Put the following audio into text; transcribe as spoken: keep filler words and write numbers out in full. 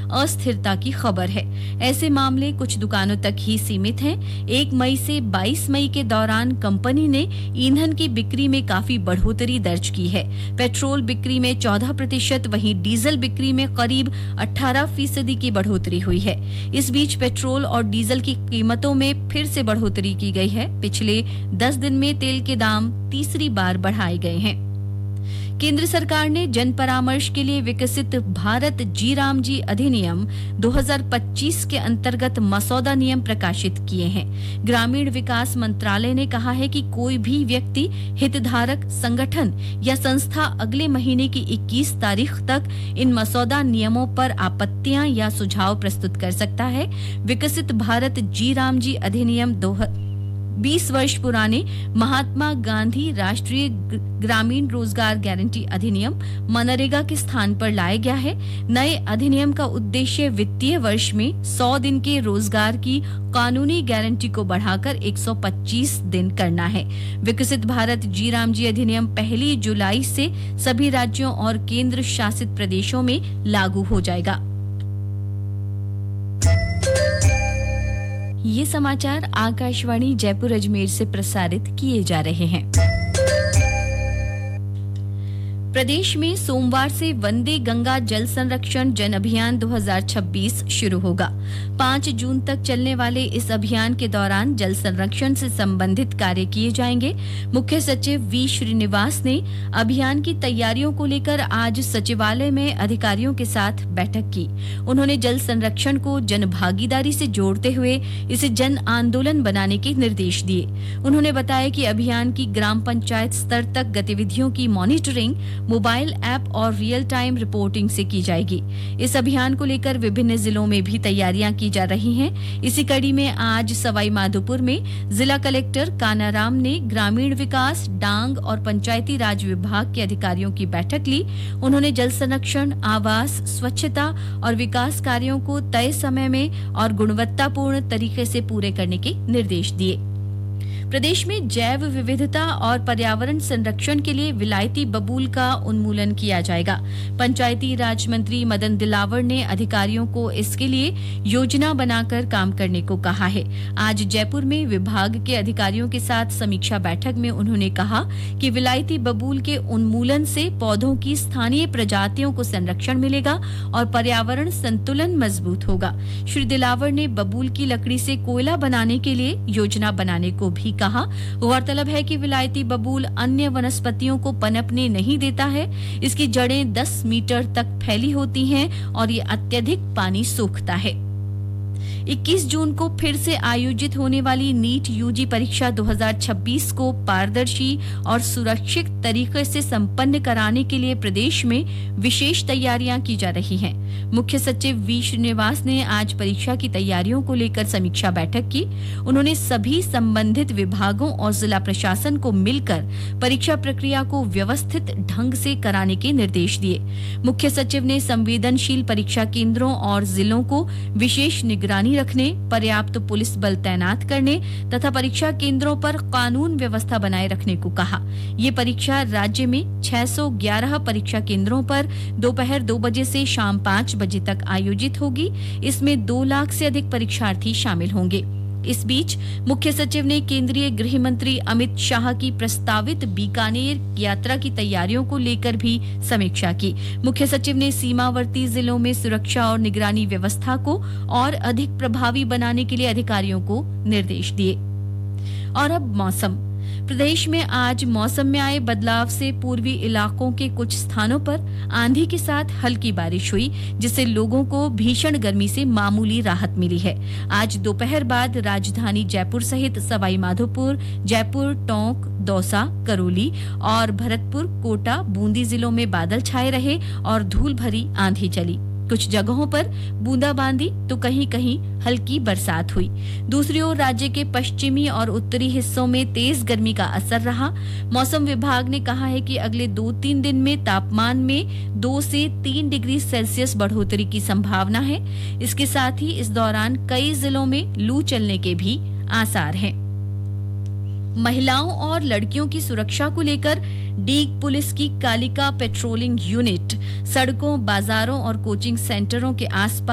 अस्थिरता की खबर है। ऐसे मामले कुछ दुकानों तक ही सीमित हैं। एक मई से बाईस मई के दौरान कंपनी ने ईंधन की बिक्री में काफी बढ़ोतरी दर्ज की है। पेट्रोल बिक्री में चौदह प्रतिशत, वहीं डीजल बिक्री में करीब अठारह फीसदी की बढ़ोतरी हुई है। इस बीच पेट्रोल और डीजल की कीमतों में फिर से बढ़ोतरी की गई है। पिछले दस दिन में तेल के दाम तीसरी बार बढ़ाए गए हैं। केंद्र सरकार ने जन परामर्श के लिए विकसित भारत जी राम जी अधिनियम दो हज़ार पच्चीस के अंतर्गत मसौदा नियम प्रकाशित किए हैं। ग्रामीण विकास मंत्रालय ने कहा है कि कोई भी व्यक्ति, हितधारक संगठन या संस्था अगले महीने की इक्कीस तारीख तक इन मसौदा नियमों पर आपत्तियां या सुझाव प्रस्तुत कर सकता है। विकसित भारत जी राम जी अधिनियम दो बीस वर्ष पुराने महात्मा गांधी राष्ट्रीय ग्रामीण रोजगार गारंटी अधिनियम मनरेगा के स्थान पर लाया गया है। नए अधिनियम का उद्देश्य वित्तीय वर्ष में सौ दिन के रोजगार की कानूनी गारंटी को बढ़ाकर एक सौ पच्चीस दिन करना है। विकसित भारत जी राम जी अधिनियम पहली जुलाई से सभी राज्यों और केंद्र शासित प्रदेशों में लागू हो जाएगा। ये समाचार आकाशवाणी जयपुर अजमेर से प्रसारित किए जा रहे हैं। प्रदेश में सोमवार से वंदे गंगा जल संरक्षण जन अभियान दो हज़ार छब्बीस शुरू होगा। पाँच जून तक चलने वाले इस अभियान के दौरान जल संरक्षण से संबंधित कार्य किए जाएंगे। मुख्य सचिव वी श्रीनिवास ने अभियान की तैयारियों को लेकर आज सचिवालय में अधिकारियों के साथ बैठक की। उन्होंने जल संरक्षण को जन भागीदारी से जोड़ते हुए इसे जन आंदोलन बनाने के निर्देश दिए। उन्होंने बताया कि अभियान की ग्राम पंचायत स्तर तक गतिविधियों की मॉनिटरिंग मोबाइल ऐप और रियल टाइम रिपोर्टिंग से की जाएगी। इस अभियान को लेकर विभिन्न जिलों में भी तैयारियां की जा रही हैं। इसी कड़ी में आज सवाई माधोपुर में जिला कलेक्टर कानाराम ने ग्रामीण विकास, डांग और पंचायती राज विभाग के अधिकारियों की बैठक ली। उन्होंने जल संरक्षण, आवास, स्वच्छता और विकास कार्यों को तय समय में और गुणवत्तापूर्ण तरीके से पूरे करने के निर्देश दिए। प्रदेश में जैव विविधता और पर्यावरण संरक्षण के लिए विलायती बबूल का उन्मूलन किया जाएगा। पंचायती राज मंत्री मदन दिलावर ने अधिकारियों को इसके लिए योजना बनाकर काम करने को कहा है। आज जयपुर में विभाग के अधिकारियों के साथ समीक्षा बैठक में उन्होंने कहा कि विलायती बबूल के उन्मूलन से पौधों की स्थानीय प्रजातियों को संरक्षण मिलेगा और पर्यावरण संतुलन मजबूत होगा। श्री दिलावर ने बबूल की लकड़ी से कोयला बनाने के लिए योजना बनाने को भी कहा। गौरतलब है कि विलायती बबूल अन्य वनस्पतियों को पनपने नहीं देता है। इसकी जड़ें दस मीटर तक फैली होती हैं और ये अत्यधिक पानी सोखता है। इक्कीस जून को फिर से आयोजित होने वाली नीट यूजी परीक्षा दो हज़ार छब्बीस को पारदर्शी और सुरक्षित तरीके से संपन्न कराने के लिए प्रदेश में विशेष तैयारियां की जा रही हैं। मुख्य सचिव वी श्रीनिवास ने आज परीक्षा की तैयारियों को लेकर समीक्षा बैठक की। उन्होंने सभी संबंधित विभागों और जिला प्रशासन को मिलकर परीक्षा प्रक्रिया को व्यवस्थित ढंग से कराने के निर्देश दिए। मुख्य सचिव ने संवेदनशील परीक्षा केंद्रों और जिलों को विशेष निगरानी रखने, पर्याप्त पुलिस बल तैनात करने तथा परीक्षा केंद्रों पर कानून व्यवस्था बनाए रखने को कहा। ये परीक्षा राज्य में छह सौ ग्यारह परीक्षा केंद्रों पर दोपहर दो बजे से शाम पाँच बजे तक आयोजित होगी। इसमें दो लाख से अधिक परीक्षार्थी शामिल होंगे। इस बीच मुख्य सचिव ने केंद्रीय गृह मंत्री अमित शाह की प्रस्तावित बीकानेर यात्रा की तैयारियों को लेकर भी समीक्षा की। मुख्य सचिव ने सीमावर्ती जिलों में सुरक्षा और निगरानी व्यवस्था को और अधिक प्रभावी बनाने के लिए अधिकारियों को निर्देश दिए। और अब मौसम। प्रदेश में आज मौसम में आए बदलाव से पूर्वी इलाकों के कुछ स्थानों पर आंधी के साथ हल्की बारिश हुई, जिससे लोगों को भीषण गर्मी से मामूली राहत मिली है। आज दोपहर बाद राजधानी जयपुर सहित सवाई माधोपुर, जयपुर, टोंक, दौसा, करौली और भरतपुर, कोटा, बूंदी जिलों में बादल छाए रहे और धूल भरी आंधी चली। कुछ जगहों पर बूंदाबांदी तो कहीं कहीं हल्की बरसात हुई। दूसरी ओर राज्य के पश्चिमी और उत्तरी हिस्सों में तेज गर्मी का असर रहा। मौसम विभाग ने कहा है कि अगले दो तीन दिन में तापमान में दो से तीन डिग्री सेल्सियस बढ़ोतरी की संभावना है। इसके साथ ही इस दौरान कई जिलों में लू चलने के भी आसार हैं। महिलाओं और लड़कियों की सुरक्षा को लेकर डीग पुलिस की कालिका पेट्रोलिंग यूनिट सड़कों, बाजारों और कोचिंग सेंटरों के आसपास